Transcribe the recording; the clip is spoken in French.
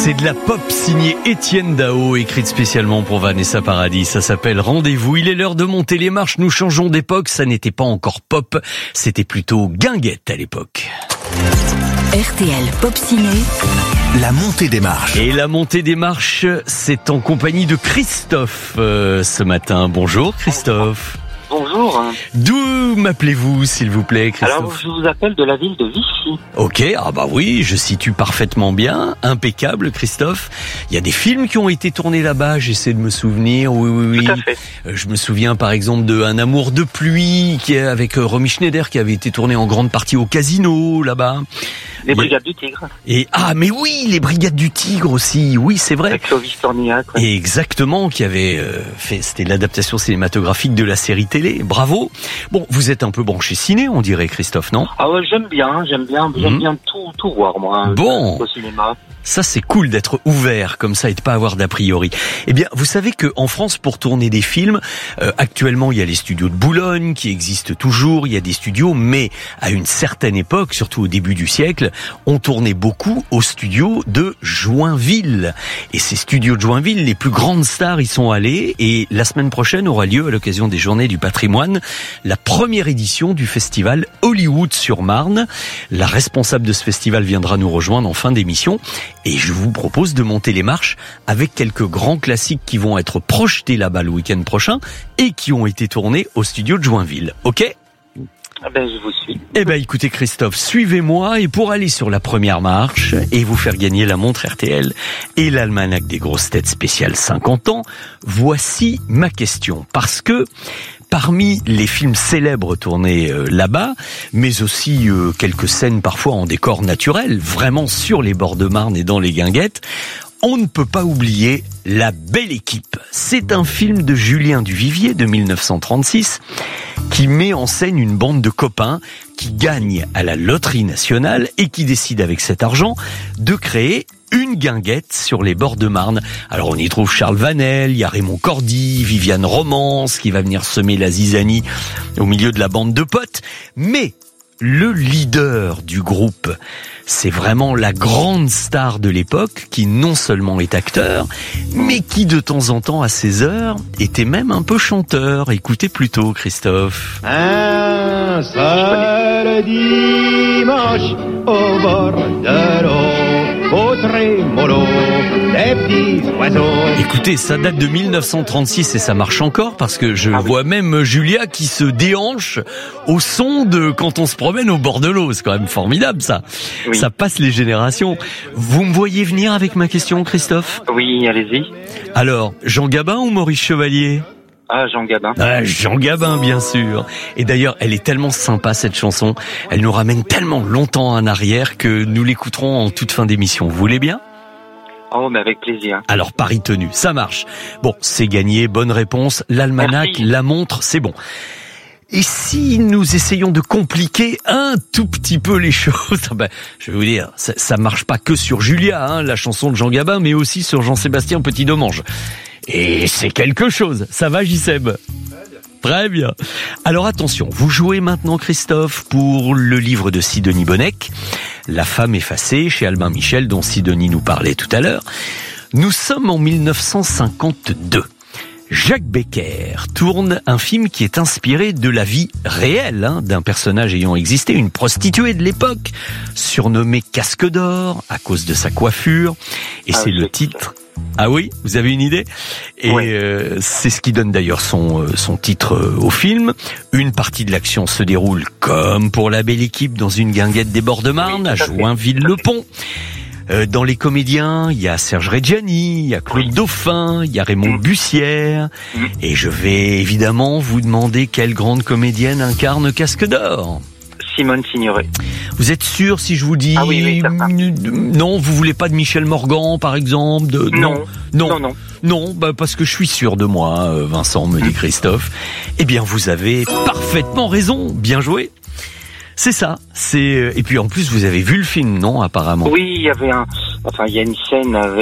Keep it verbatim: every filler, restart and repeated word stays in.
C'est de la pop signée Étienne Dao, écrite spécialement pour Vanessa Paradis. Ça s'appelle Rendez-vous. Il est l'heure de monter les marches. Nous changeons d'époque. Ça n'était pas encore pop. C'était plutôt guinguette à l'époque. R T L Pop Ciné. La montée des marches. Et la montée des marches, c'est en compagnie de Christophe euh, ce matin. Bonjour Christophe. Bonjour. D'où m'appelez-vous, s'il vous plaît, Christophe? Alors, je vous appelle de la ville de Vichy. Ok, ah bah oui, je situe parfaitement bien. Impeccable, Christophe. Il y a des films qui ont été tournés là-bas, j'essaie de me souvenir. Oui, oui, oui. Tout à fait. Je me souviens par exemple de Un amour de pluie, qui est avec Romy Schneider, qui avait été tourné en grande partie au Casino, là-bas. Les Brigades du Tigre. Et ah, mais oui, les Brigades du Tigre aussi. Oui, c'est vrai. Avec Clovis Cornillac. Ouais. Et exactement, qui avait euh, fait, c'était l'adaptation cinématographique de la série télé. Bravo. Bon, vous êtes un peu branché ciné, on dirait, Christophe, non? Ah ouais, j'aime bien, j'aime bien, j'aime Mmh. bien tout, tout voir, moi. Bon. Au cinéma. Ça, c'est cool d'être ouvert comme ça et de pas avoir d'a priori. Eh bien, vous savez que en France, pour tourner des films, euh, actuellement, il y a les studios de Boulogne qui existent toujours. Il y a des studios, mais à une certaine époque, surtout au début du siècle, on tournait beaucoup aux studios de Joinville. Et ces studios de Joinville, les plus grandes stars y sont allées. Et la semaine prochaine aura lieu, à l'occasion des Journées du Patrimoine, la première édition du festival Hollywood-sur-Marne. La responsable de ce festival viendra nous rejoindre en fin d'émission. Et je vous propose de monter les marches avec quelques grands classiques qui vont être projetés là-bas le week-end prochain et qui ont été tournés au studio de Joinville. Ok ? Ah ben, je vous suis. Eh ben, écoutez Christophe, suivez-moi et pour aller sur la première marche et vous faire gagner la montre R T L et l'almanach des grosses têtes spécial cinquante ans, voici ma question. Parce que parmi les films célèbres tournés euh, là-bas, mais aussi euh, quelques scènes parfois en décor naturel, vraiment sur les bords de Marne et dans les guinguettes, on ne peut pas oublier La Belle Équipe. C'est un film de Julien Duvivier de mille neuf cent trente-six qui met en scène une bande de copains qui gagnent à la loterie nationale et qui décident avec cet argent de créer une guinguette sur les bords de Marne. Alors on y trouve Charles Vanel, il y a Raymond Cordy, Viviane Romance qui va venir semer la zizanie au milieu de la bande de potes. Mais le leader du groupe, c'est vraiment la grande star de l'époque qui non seulement est acteur, mais qui de temps en temps à ses heures était même un peu chanteur. Écoutez plutôt Christophe. Un seul dimanche au bord de l'eau, au trémolo des petits oiseaux. Écoutez, ça date de mille neuf cent trente-six et ça marche encore parce que je Ah oui. vois même Julia qui se déhanche au son de quand on se promène au bord de l'eau. C'est quand même formidable ça. Oui. Ça passe les générations. Vous me voyez venir avec ma question, Christophe? Oui, allez-y. Alors, Jean Gabin ou Maurice Chevalier? Ah, Jean Gabin. Ah, Jean Gabin, bien sûr. Et d'ailleurs, elle est tellement sympa, cette chanson. Elle nous ramène tellement longtemps en arrière que nous l'écouterons en toute fin d'émission. Vous voulez bien? Oh, mais avec plaisir. Alors, pari tenu, ça marche. Bon, c'est gagné, bonne réponse. L'almanach, Merci. la montre, c'est bon. Et si nous essayons de compliquer un tout petit peu les choses, ben, je vais vous dire, ça, ça marche pas que sur Julia, hein, la chanson de Jean Gabin, mais aussi sur Jean-Sébastien Petit-Domange. Et c'est quelque chose. Ça va, J-Seb? Très bien. Alors attention, vous jouez maintenant, Christophe, pour le livre de Sidonie Bonnec, La femme effacée, chez Albin Michel, dont Sidonie nous parlait tout à l'heure. Nous sommes en mille neuf cent cinquante-deux. Jacques Becker tourne un film qui est inspiré de la vie réelle hein, d'un personnage ayant existé, une prostituée de l'époque, surnommée Casque d'Or à cause de sa coiffure. Et Ah, c'est oui, le c'est titre... Ah oui, vous avez une idée? Et Ouais. euh, c'est ce qui donne d'ailleurs son euh, son titre euh, au film. Une partie de l'action se déroule comme pour La Belle Équipe dans une guinguette des bords de Marne, Oui, à tout à fait. Joinville-le-Pont. Euh, dans les comédiens, il y a Serge Reggiani, il y a Claude Oui. Dauphin, il y a Raymond Mm. Bussière. Mm. Et je vais évidemment vous demander quelle grande comédienne incarne Casque d'Or. Simone Signoret. Vous êtes sûr si je vous dis... Ah oui, oui, certain. Non, vous voulez pas de Michel Morgan, par exemple de... Non. Non. Non, non. Non, bah parce que je suis sûr de moi, euh, Vincent, me dit Christophe. Eh bien, vous avez parfaitement raison. Bien joué. C'est ça. C'est et puis en plus, vous avez vu le film, non, apparemment? Oui, il y avait un... Enfin, il y a une scène avec...